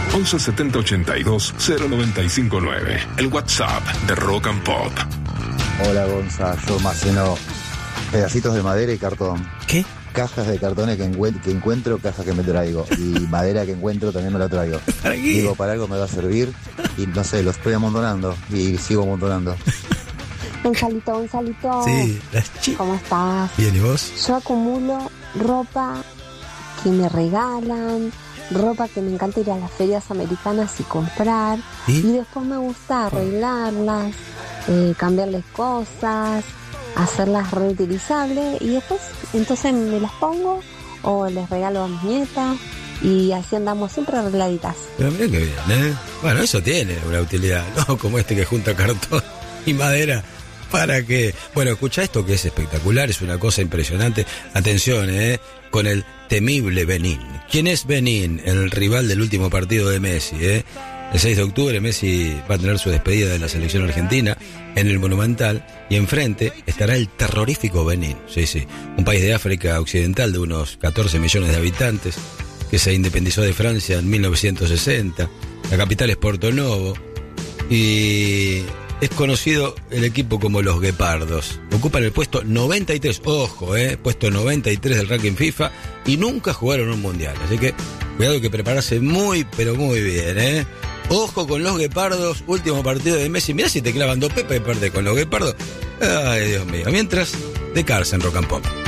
11 70 82 0959. El WhatsApp de Rock and Pop. Hola Gonza, yo almaceno pedacitos de madera y cartón. ¿Qué? Cajas de cartones que encuentro, cajas que me traigo. Y madera que encuentro también me la traigo. ¿Para qué? Digo, para algo me va a servir. Y no sé, lo estoy amontonando. Y sigo amontonando. Gonzalito. Sí, las chicas. ¿Cómo estás? Bien, ¿y vos? Yo acumulo ropa que me regalan, ropa que me encanta ir a las ferias americanas y comprar. ¿Y? Y después me gusta arreglarlas, cambiarles cosas, hacerlas reutilizables. Y después, entonces me las pongo o les regalo a mis nietas. Y así andamos siempre arregladitas. Pero mirá que bien, ¿eh? Bueno, eso tiene una utilidad, ¿no? Como este que junta cartón y madera. ¿Para qué? Bueno, escucha esto que es espectacular, es una cosa impresionante. Atención, con el temible Benín. ¿Quién es Benín? El rival del último partido de Messi, El 6 de octubre Messi va a tener su despedida de la selección argentina en el Monumental y enfrente estará el terrorífico Benín. Sí, un país de África Occidental de unos 14 millones de habitantes que se independizó de Francia en 1960. La capital es Porto Novo y es conocido el equipo como los Guepardos. Ocupan el puesto 93, ojo, puesto 93 del ranking FIFA y nunca jugaron un mundial. Así que cuidado, hay que prepararse muy, pero muy bien, Ojo con los Guepardos, último partido de Messi. Mirá si te clavan 2 pepas y perdés con los Guepardos. Ay, Dios mío. Mientras, de Cars en Rock and Pop.